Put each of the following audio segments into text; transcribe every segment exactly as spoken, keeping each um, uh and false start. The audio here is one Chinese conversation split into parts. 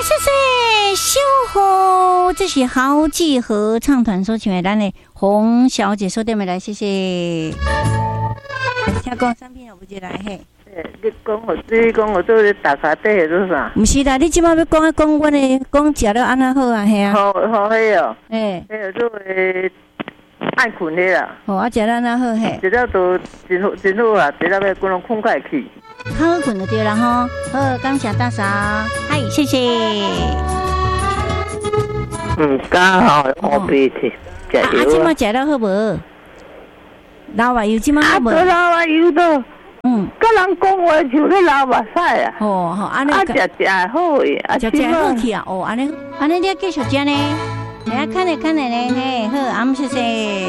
谢谢小虎，这是豪记合唱团所唱的咱的洪小姐所点的来，谢谢。听讲产品有不进来嘿？ 你讲我，你讲我做打卡底是做啥？ 不是啦，你即马要讲讲我的讲食了安那好啊，嘿啊。 好好嘿哦， 嘿， 嘿做诶爱困的啦。 哦，啊食了安那好嘿。 食了都真好真好啊，食了要规拢困快去。 较好困就对了吼。好，感谢大嫂，嗨，谢谢。 嗯，刚好我鼻涕食油。啊，即马食了好无？老话油即马好无？ 啊，老话油都。嗯，甲人讲话就咧流目屎啊！ 哦，好，安尼啊，食食好诶，啊， 食食好去啊！哦，安尼，安尼你要继续食呢？哎呀，看咧看咧咧，嘿，好，阿姆谢谢。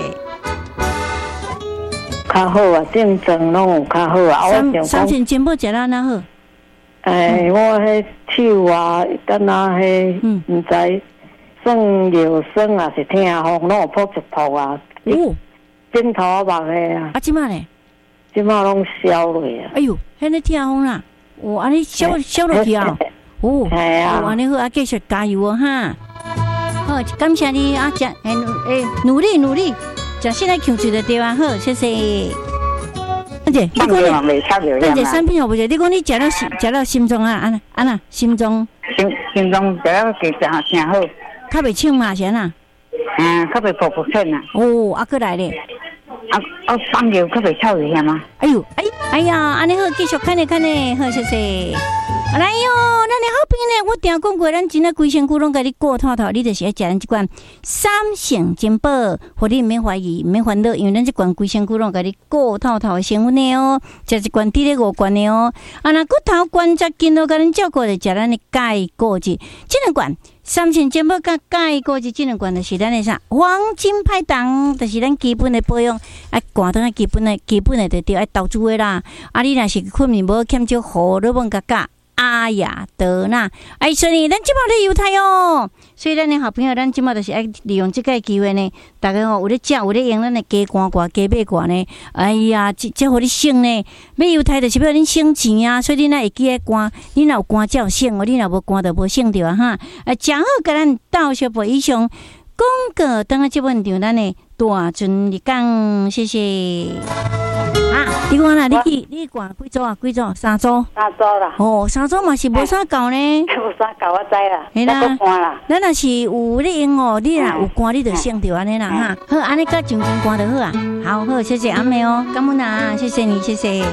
较好啊，正常拢有较好啊。 三三千金宝食了哪好？ 诶，我迄手啊，敢若迄，毋知算疗伤啊，是痛风，拢有扑一扑啊。哦，枕头目诶啊。 啊，即马咧？ 即马拢消落啊！ 哎呦，迄个痛风啦，哦，安尼消消落去啊！哦，系啊，安尼好啊，继续加油哦哈！好，感谢你啊，食诶诶，努力努力，食现在控制的对啊，好，谢谢。大姐，你讲你，大姐产品好不？你讲你食了心，食了心脏啊，安安那心脏， 心心脏食了几正正好， 较袂呛嘛，是呐？ 嗯，较袂噗噗呛啊。 哦，啊，过来咧。 啊啊，放尿可袂臭一下吗？ 哎呦，哎哎呀，安尼好，继续看咧看咧，好谢谢。来哟，咱的好朋友呢，我定讲过，咱真正规身躯拢甲你过透透，你就是爱食咱这款三性珍宝，互你毋免怀疑，毋免烦恼，因为咱这款规身躯拢甲你过透透的成分的哦，食一罐滴咧五罐的哦。啊，那骨头关节筋都甲咱照顾的，食咱的钙果质，这两罐。三性珍宝甲钙果质这两罐就是咱的啥黄金拍档，就是咱基本的保养，爱寒当啊基本的基本的就对爱投资的啦。啊，你若是困眠无欠少荷尔蒙甲钾、阿雅德纳，哎，所以咱即马咧犹太哦。所以咱的好朋友，咱即马就是爱利用即个机会呢，大家吼有咧食有咧用咱的加寒罐、加买罐呢。哎呀，即即互你省呢，买犹太就是要恁省钱啊，所以你若会记咧寒，你若有寒才有省哦，你若无寒就無省着啊哈。啊，正好甲咱到小辈以上广告，等下即本场咱的大尊日讲，谢谢。啊，你讲啦，你去你挂几组啊？几组？三组。 三组啦。 哦，三组嘛是无啥够呢。 无啥够，我知啦。 系啦。咱若是有咧用哦，你若有寒，你就省着安尼啦哈。好，安尼甲上前寒就好啊。好好，谢谢阿妹哦，感恩啊，谢谢你，谢谢。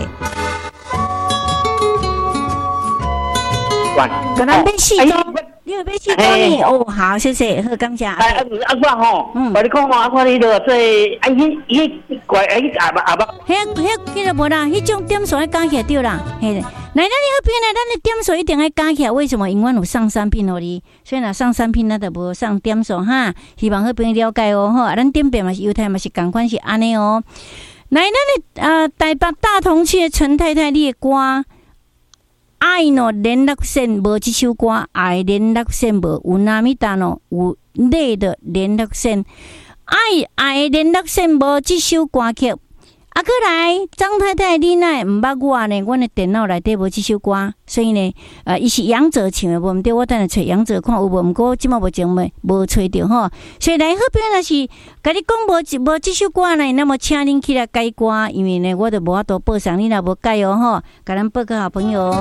跟咱买四组。你有买四组呢？哦，好，谢谢，好，感谢。啊啊啊！我吼，嗯，我你讲我看你落做，啊，迄迄怪啊，迄阿伯阿伯。 迄迄迄个无啦，迄种点数要加起来对啦，嘿。来，咱那边呢，咱的点数一定要加起来。为什么？因为有上产品哦，你所以若上产品，咱就无上点数哈。希望迄边了解哦，吼。咱点变嘛是犹太嘛是共款是安尼哦。来，咱的呃台北大同区的陈太太，你的歌。爱喏联络线无这首歌，爱联络线无有哪米达喏有累的联络线，爱爱联络线无这首歌曲。啊，过来，张太太，你奈毋捌我呢？阮的电脑内底无这首歌，所以呢，呃，伊是杨哲唱的，无毋对，我等下找杨哲看有无。毋过即马目前没无找着吼。所以来好朋友若是甲你讲无无这首歌呢，那么请恁起来改歌，因为呢，我就无法度报上，你若无改哦吼，甲咱报个好朋友。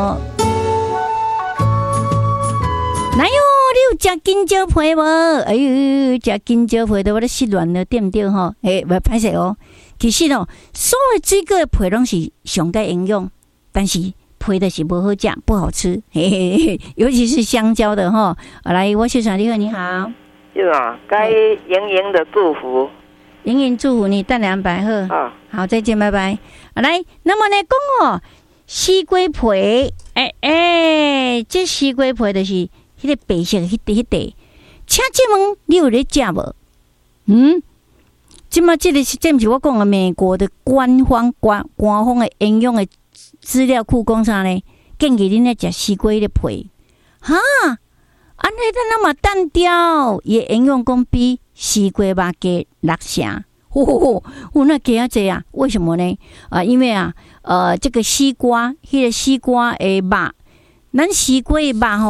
来哟，你有食金蕉皮无？哎呦，食金蕉皮都我咧失恋了，对毋对吼？诶，袂歹势哦。其实哦，所有水果的皮拢是上该营养，但是皮的是不好食，不好吃。嘿嘿嘿，尤其是香蕉的哈。来，我秀长你好，你好。 是啊，该莹莹的祝福。 莹莹祝福你，蛋两百赫。啊，好，再见，拜拜。来，那么呢，讲哦，西瓜皮，哎哎，这西瓜皮就是迄个白色，迄块迄块。请这问你有咧食无？嗯？即马这个是，这不是我讲的美国的官方官官方的营养的资料库讲啥呢？建议恁来食西瓜的皮，哈，安尼咱那么单调，伊营养讲比西瓜肉加六成，吼吼吼，有那加啊济啊？为什么呢？啊，因为啊，呃，这个西瓜，迄、那个西瓜的肉，咱西瓜的肉吼，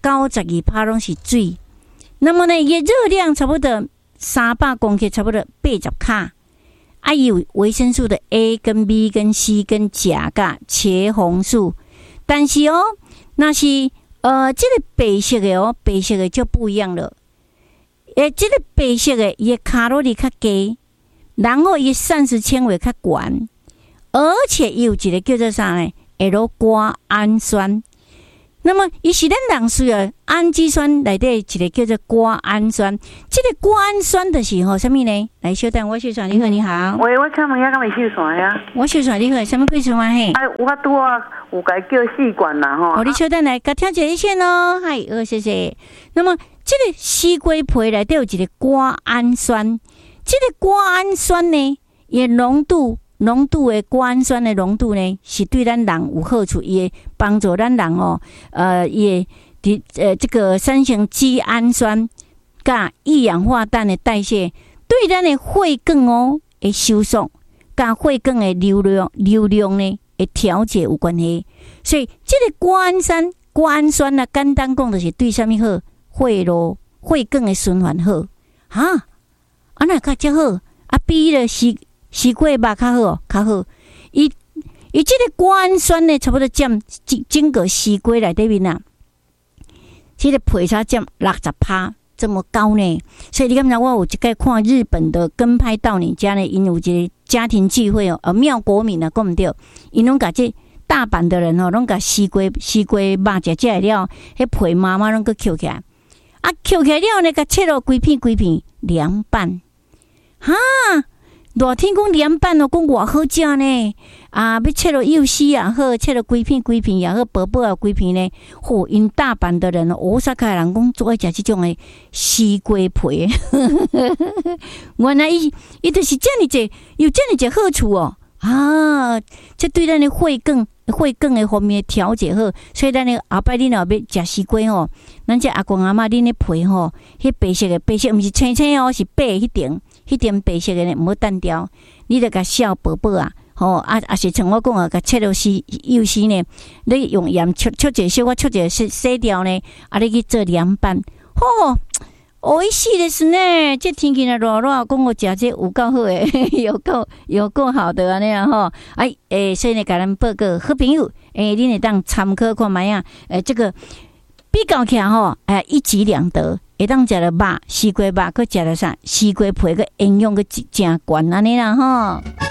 九十二趴拢是水。那么呢，伊热量差不多三百公克，差不多八十卡。啊，有维生素的 A 跟 B 跟 C 跟钾、钙、茄红素。但是哦，那是呃，这个白色的哦，白色的就不一样了。诶，这个白色的伊卡路里较低，然后伊膳食纤维较悬，而且有一个叫做啥呢 ？L 瓜氨酸。那么，伊是咱人需要氨基酸内底一个叫做瓜氨酸。这个瓜氨酸的是吼什么呢？来，小等我小传，你好，你好。 喂，我请问一下，敢是小传呀？ 我小传，你好，什么贵传啊？嘿。 哎，我拄啊有该叫试管啦吼。 哦，你小等来，甲听一下线哦。嗨，好，谢谢。那么，这个西瓜皮内底有一个瓜氨酸，这个瓜氨酸呢，伊浓度。浓度的瓜氨酸的浓度呢，是对咱人有好处，也帮助咱人哦，呃，也的呃这个三型肌氨酸甲一氧化氮的代谢，对咱的血管哦的收缩，甲血管的流量流量呢的调节有关系。所以这个瓜氨酸瓜氨酸呢，简单讲就是对什么好？血路血管的循环好哈，啊那较较好啊，比了是。西瓜肉较好，较好。伊伊这个瓜氨酸呢，差不多占整个西瓜内底面啊，这个皮才占六十趴，这么高呢。所以你敢知我有一个看日本的跟拍到你家呢，因有一个家庭聚会哦，呃，妙国民啊，讲唔对，因拢甲这大阪的人哦，拢甲西瓜西瓜肉食食了，迄皮妈妈拢个捡起来，啊，捡起来了呢，甲切了规片规片凉拌，哈。热天讲凉拌哦，讲偌好食呢！啊，要切了幼丝也好，切了规片规片也好，薄薄啊规片呢。嚯、哦，因大阪的人哦，大阪的人讲做爱食这种的西瓜皮，原来伊伊就是这样子，有这样子好处哦。啊，这对咱的血管血管的方面调节好，所以咱的后摆恁若要食西瓜吼，咱这阿公阿嬷恁的皮吼，迄白色的白色毋是青青哦，是白迄点。迄点白色的呢，唔好单调，你得甲削薄薄啊，吼啊啊是像我讲啊，甲切了丝幼丝呢，你用盐焯焯者小可焯者洗洗掉呢，啊你去做凉拌，吼，美味しいですね。这天气呢热热，讲我食这有够好诶，有够有够好的安尼啊吼，哎诶，所以呢，甲咱报告好朋友，诶，恁会当参考看卖啊，诶，这个比较起来吼，哎，一举两得。会当食了肉，西瓜肉，佮食了啥？西瓜皮个营养佮真悬安尼啦吼。